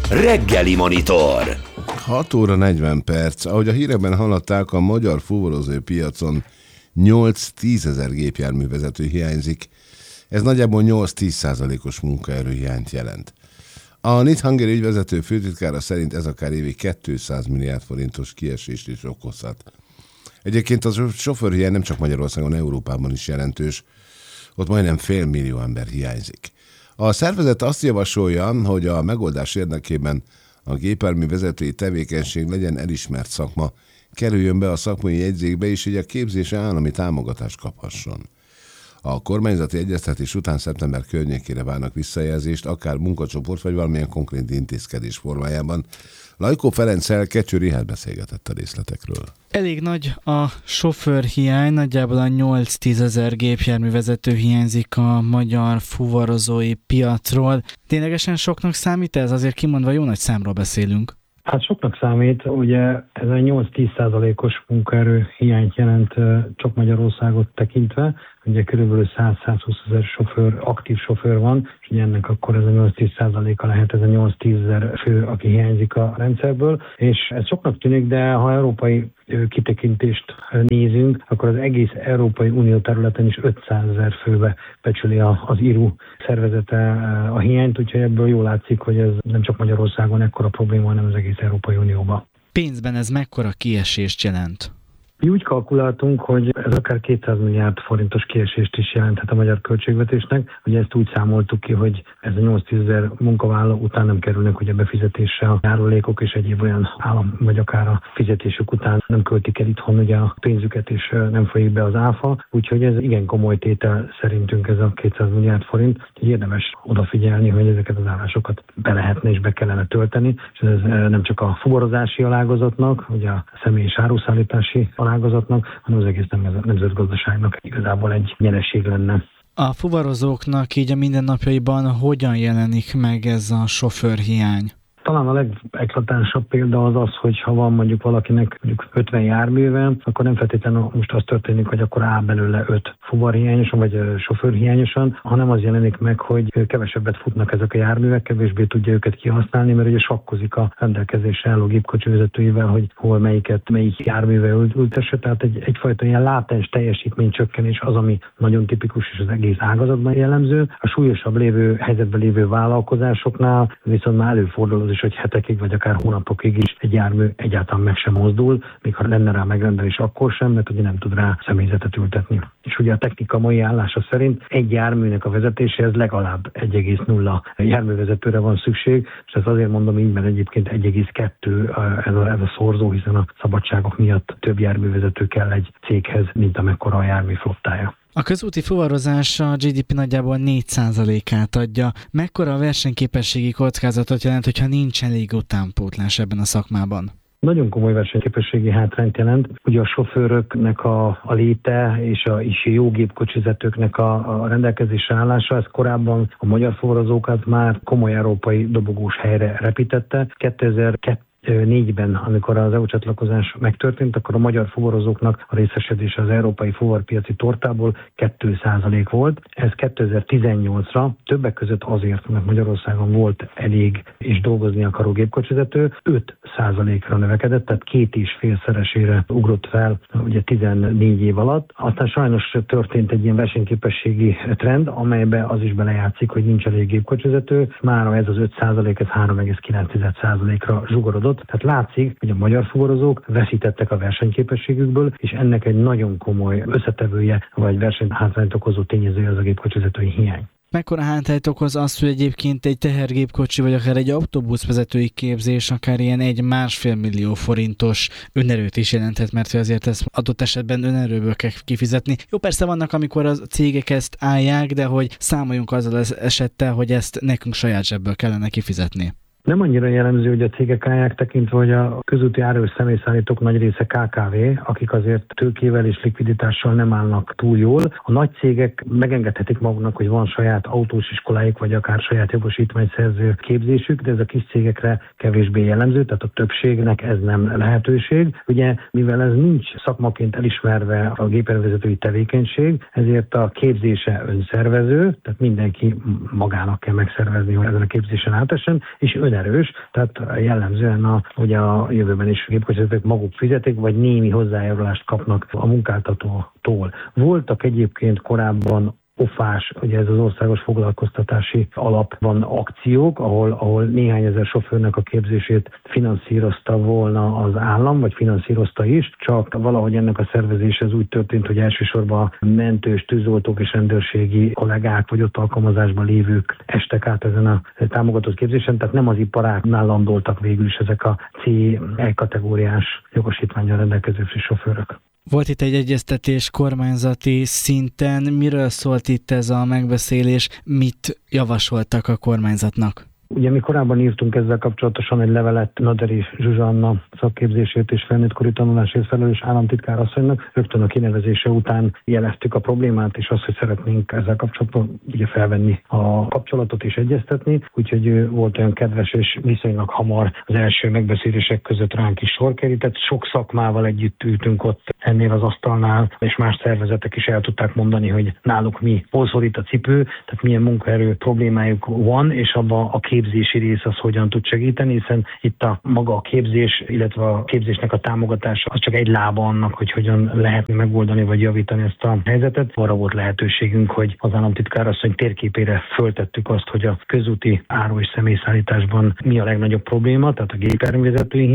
Reggeli Monitor. 6 óra 40 perc. Ahogy a hírekben hallották, a magyar fuvarozó piacon 8-10 ezer gépjárművezető hiányzik. Ez nagyjából 8-10%-os munkaerőhiányt jelent. A NIT Hungary ügyvezető főtitkára szerint ez akár évi 200 milliárd forintos kiesést is okozhat. Egyébként a sofőrhiány nem csak Magyarországon, Európában is jelentős. Ott majdnem 500 000 ember hiányzik. A szervezet azt javasolja, hogy a megoldás érdekében a gépjármű vezetői tevékenység legyen elismert szakma, kerüljön be a szakmai jegyzékbe, és így a képzése állami támogatást kaphasson. A kormányzati egyeztetés után szeptember környékére várnak visszajelzést, akár munkacsoport vagy valamilyen konkrét intézkedés formájában. Lajkó Ferenccel Kecső Richárd beszélgetett a részletekről. Elég nagy a sofőrhiány, nagyjából a 8-10 ezer gépjárművezető hiányzik a magyar fuvarozói piacról. Ténylegesen soknak számít ez? Azért kimondva jó nagy számról beszélünk. Hát soknak számít, ugye ez a 8-10%-os munkaerő hiányt jelent csak Magyarországot tekintve, ugye körülbelül 100-120 ezer aktív sofőr van, és ugye ennek akkor ez a 8-10%-a lehet, ez a 8-10 ezer fő, aki hiányzik a rendszerből, és ez soknak tűnik, de ha európai kitekintést nézünk, akkor az egész Európai Unió területen is 500 ezer főbe becsüli az IRU szervezete a hiányt, úgyhogy ebből jól látszik, hogy ez nem csak Magyarországon ekkora probléma, hanem az egész Európai Unióban. Pénzben ez mekkora kiesést jelent? Mi úgy kalkuláltunk, hogy ez akár 200 milliárd forintos kiesést is jelenthet a magyar költségvetésnek. Ugye ezt úgy számoltuk ki, hogy ez a 8-10 ezer munkavállaló után nem kerülnek ugye befizetésre a járulékok és egyéb olyan állam vagy akár a fizetésük után nem költik el itthon ugye a pénzüket és nem folyik be az áfa. Úgyhogy ez igen komoly tétel szerintünk ez a 200 milliárd forint. Úgyhogy érdemes odafigyelni, hogy ezeket az állásokat be lehetne és be kellene tölteni. És ez nem csak a fuvarozási alágazatnak, ugye a személy- és áruszállítási alágazatnak, hanem az egész nemzetgazdaságnak igazából egy nyereség lenne. A fuvarozóknak így a mindennapjaiban hogyan jelenik meg ez a sofőrhiány? Talán a legeklatánsabb példa az, hogy ha van mondjuk valakinek mondjuk 50 járműve, akkor nem feltétlenül most az történik, hogy akkor áll belőle 5 fuvarhiányosan vagy sofőrhiányosan, hanem az jelenik meg, hogy kevesebbet futnak ezek a járművek, kevésbé tudja őket kihasználni, mert ugye sakkozik a rendelkezésre álló gépkocsi vezetőivel, hogy hol melyik járműve ültesse. Tehát egyfajta ilyen látens teljesítménycsökkenés az, ami nagyon tipikus és az egész ágazatban jellemző. A súlyosabb helyzetben lévő vállalkozásoknál viszont már előfordul az is, hogy hetekig vagy akár hónapokig is egy jármű egyáltalán meg sem mozdul, még ha lenne rá megrendelés akkor sem, mert ugye nem tud rá személyzetet ültetni. És ugye a technika mai állása szerint egy járműnek a vezetéséhez legalább 1,0 járművezetőre van szükség, és ezt azért mondom így, mert egyébként 1,2 ez a szorzó, hiszen a szabadságok miatt több járművezető kell egy céghez, mint amekkora a jármű flottája. A közúti fuvarozás a GDP nagyjából 4%-át adja. Mekkora a versenyképességi kockázatot jelent, hogyha nincs elég utánpótlás ebben a szakmában? Nagyon komoly versenyképességi hátrányt jelent. Ugye a sofőröknek a léte és jó gépkocsivezetőknek a rendelkezésre állása, ez korábban a magyar fuvarozókat már komoly európai dobogós helyre repítette. 2004-ben, amikor az EU csatlakozás megtörtént, akkor a magyar fuvarozóknak a részesedése az európai fuvarpiaci tortából 2% volt. Ez 2018-ra többek között azért, mert Magyarországon volt elég és dolgozni akaró gépkocsivezető, 5%-ra növekedett, tehát 2,5-szeresére ugrott fel ugye 14 év alatt. Aztán sajnos történt egy ilyen versenyképességi trend, amelybe az is belejátszik, hogy nincs elég gépkocsivezető. Mára ez az 5%, ez 3,9%-ra zsugorodott. Tehát látszik, hogy a magyar fuvarozók veszítettek a versenyképességükből, és ennek egy nagyon komoly összetevője, vagy versenyhátrányt okozó tényezője az a gépkocsivezetői hiány. Mekkora hátrányt okoz az, hogy egyébként egy tehergépkocsi vagy akár egy autóbuszvezetői képzés akár ilyen 1,5 millió forintos önerőt is jelenthet, mert azért ezt adott esetben önerőből kell kifizetni. Jó, persze vannak, amikor a cégek ezt állják, de hogy számoljunk azzal az esettel, hogy ezt nekünk saját zsebből kellene kifizetni. Nem annyira jellemző, hogy a cégek állják tekintve, hogy a közúti áru- és személyszállítók nagy része KKV, akik azért tőkével és likviditással nem állnak túl jól. A nagy cégek megengedhetik maguknak, hogy van saját autós iskoláik, vagy akár saját jogosítványszerző képzésük, de ez a kis cégekre kevésbé jellemző, tehát a többségnek ez nem lehetőség. Ugye, mivel ez nincs szakmaként elismerve a gépjárművezetői tevékenység, ezért a képzése önszervező, tehát mindenki magának kell megszervezni, hogy ezen a képzésen átessen, és önerős, tehát jellemzően ugye a jövőben is gépkocsivezetők maguk fizetik, vagy némi hozzájárulást kapnak a munkáltatótól. Voltak egyébként korábban OFÁS, ugye ez az Országos Foglalkoztatási Alapban akciók, ahol néhány ezer sofőrnek a képzését finanszírozta volna az állam, vagy finanszírozta is, csak valahogy ennek a szervezése az úgy történt, hogy elsősorban mentős, tűzoltók és rendőrségi kollégák, vagy ott alkalmazásban lévők estek át ezen a támogatott képzésen, tehát nem az iparáknál landoltak végül is ezek a C1 kategóriás jogosítvánnyal rendelkező sofőrök. Volt itt egy egyeztetés kormányzati szinten. Miről szólt itt ez a megbeszélés? Mit javasoltak a kormányzatnak? Ugye mi korábban írtunk ezzel kapcsolatosan egy levelet Naderi Zsuzsanna szakképzésért és felnőttkori tanulásért felelős államtitkár asszonynak. Rögtön a kinevezése után jeleztük a problémát, és azt, hogy szeretnénk ezzel kapcsolatban ugye felvenni a kapcsolatot és egyeztetni. Úgyhogy volt olyan kedves, és viszonylag hamar az első megbeszélések között ránk is sor kerített. Sok szakmával együtt ültünk ott ennél az asztalnál, és más szervezetek is el tudták mondani, hogy náluk hol szorít a cipő, tehát milyen munkaerő problémájuk van, és abban a képzési rész az hogyan tud segíteni, hiszen itt a maga a képzés, illetve a képzésnek a támogatása az csak egy lába annak, hogy hogyan lehetne megoldani vagy javítani ezt a helyzetet. Arra volt lehetőségünk, hogy az államtitkár asszony térképére föltettük azt, hogy a közúti áru- és személyszállításban mi a legnagyobb probléma, tehát a gépjárművezetői